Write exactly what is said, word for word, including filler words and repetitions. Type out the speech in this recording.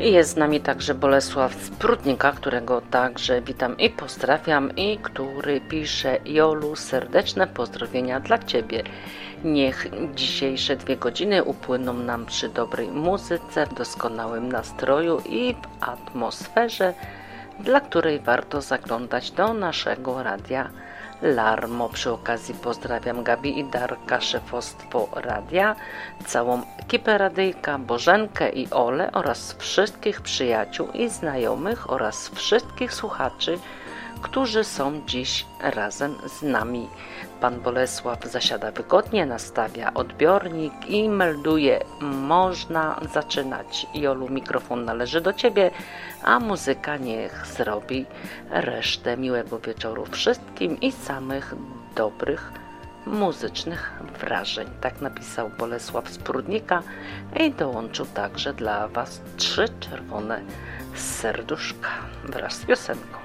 I jest z nami także Bolesław z Prudnika, którego także witam i pozdrawiam, i który pisze: Jolu, serdeczne pozdrowienia dla Ciebie. Niech dzisiejsze dwie godziny upłyną nam przy dobrej muzyce, w doskonałym nastroju i w atmosferze, dla której warto zaglądać do naszego radia Larmo. Przy okazji pozdrawiam Gabi i Darka, szefostwo radia, całą ekipę radyjka, Bożenkę i Ole oraz wszystkich przyjaciół i znajomych oraz wszystkich słuchaczy, którzy są dziś razem z nami. Pan Bolesław zasiada wygodnie, nastawia odbiornik i melduje: można zaczynać. Jolu, mikrofon należy do Ciebie, a muzyka niech zrobi resztę. Miłego wieczoru wszystkim i samych dobrych muzycznych wrażeń. Tak napisał Bolesław z Prudnika i dołączył także dla Was trzy czerwone serduszka wraz z piosenką.